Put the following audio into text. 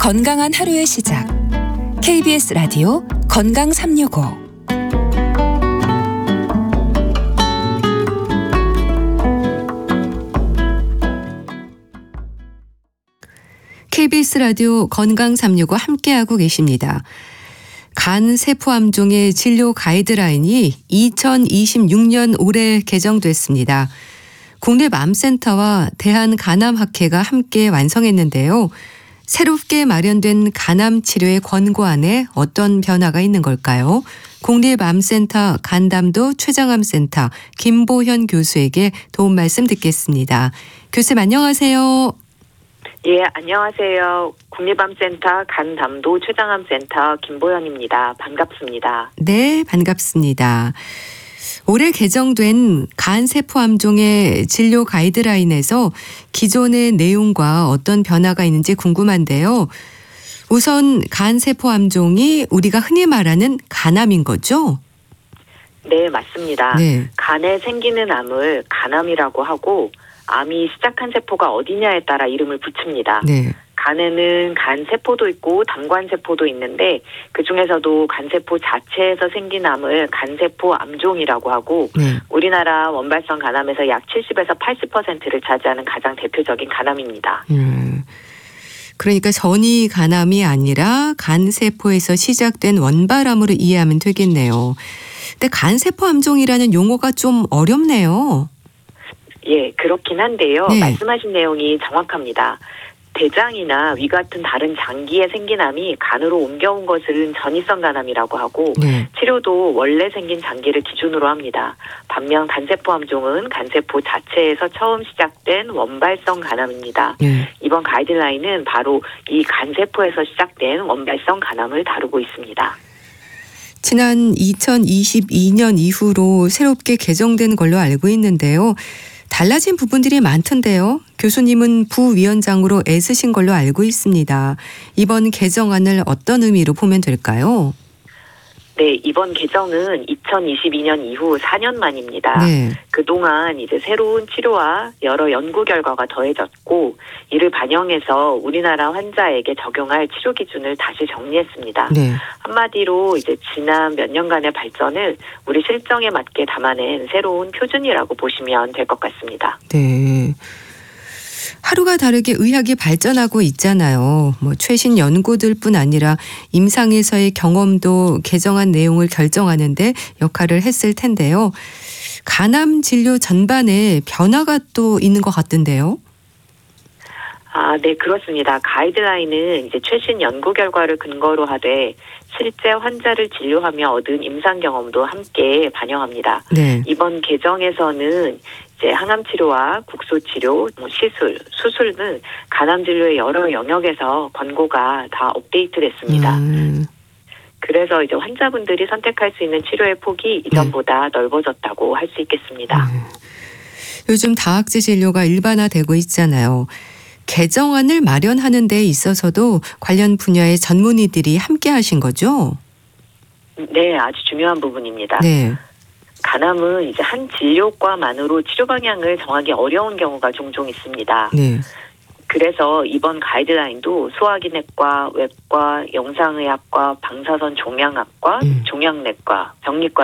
건강한 하루의 시작. KBS 라디오 건강 365. KBS 라디오 건강 365 함께하고 계십니다. 간 세포암종의 진료 가이드라인이 2026년 올해 개정됐습니다. 국내 맘센터와 대한간암학회가 함께 완성했는데요. 새롭게 마련된 간암 치료의 권고안에 어떤 변화가 있는 걸까요? 국립암센터 간담도 췌장암센터 김보현 교수에게 도움 말씀 듣겠습니다. 교수님 안녕하세요. 예, 안녕하세요. 국립암센터 간담도 췌장암센터 김보현입니다. 반갑습니다. 네, 반갑습니다. 올해 개정된 간세포암종의 진료 가이드라인에서 기존의 내용과 어떤 변화가 있는지 궁금한데요. 우선 간세포암종이 우리가 흔히 말하는 간암인 거죠? 네, 맞습니다. 네. 간에 생기는 암을 간암이라고 하고 암이 시작한 세포가 어디냐에 따라 이름을 붙입니다. 네. 간에는 간세포도 있고 담관세포도 있는데 그중에서도 간세포 자체에서 생긴 암을 간세포암종이라고 하고 네. 우리나라 원발성 간암에서 약 70에서 80%를 차지하는 가장 대표적인 간암입니다. 그러니까 전이 간암이 아니라 간세포에서 시작된 원발암으로 이해하면 되겠네요. 근데 간세포암종이라는 용어가 좀 어렵네요. 예, 그렇긴 한데요. 네. 말씀하신 내용이 정확합니다. 대장이나 위 같은 다른 장기에 생긴 암이 간으로 옮겨온 것은 전이성 간암이라고 하고 네. 치료도 원래 생긴 장기를 기준으로 합니다. 반면 간세포암종은 간세포 자체에서 처음 시작된 원발성 간암입니다. 네. 이번 가이드라인은 바로 이 간세포에서 시작된 원발성 간암을 다루고 있습니다. 지난 2022년 이후로 새롭게 개정된 걸로 알고 있는데요. 달라진 부분들이 많던데요. 교수님은 부위원장으로 애쓰신 걸로 알고 있습니다. 이번 개정안을 어떤 의미로 보면 될까요? 네, 이번 개정은 2022년 이후 4년 만입니다. 네. 그동안 이제 새로운 치료와 여러 연구 결과가 더해졌고 이를 반영해서 우리나라 환자에게 적용할 치료 기준을 다시 정리했습니다. 네. 한마디로 이제 지난 몇 년간의 발전을 우리 실정에 맞게 담아낸 새로운 표준이라고 보시면 될 것 같습니다. 네. 하루가 다르게 의학이 발전하고 있잖아요. 최신 연구들뿐 아니라 임상에서의 경험도 개정한 내용을 결정하는데 역할을 했을 텐데요. 간암 진료 전반에 변화가 또 있는 것 같던데요. 네, 그렇습니다. 가이드라인은 이제 최신 연구 결과를 근거로 하되 실제 환자를 진료하며 얻은 임상 경험도 함께 반영합니다. 네. 이번 개정에서는 이제 항암 치료와 국소 치료, 시술, 수술은 간암 진료의 여러 영역에서 권고가 다 업데이트됐습니다. 그래서 이제 환자분들이 선택할 수 있는 치료의 폭이 이전보다 넓어졌다고 할 수 있겠습니다. 요즘 다학제 진료가 일반화되고 있잖아요. 개정안을 마련하는 데 있어서도 관련 분야의 전문의들이 함께 하신 거죠? 네, 아주 중요한 부분입니다. 네. 간암은 이제 한 진료과만으로 치료 방향을 정하기 어려운 경우가 종종 있습니다. 네. 그래서 이번 가이드라인도 소화기내과, 외과, 영상의학과, 방사선 종양학과, 종양내과, 병리과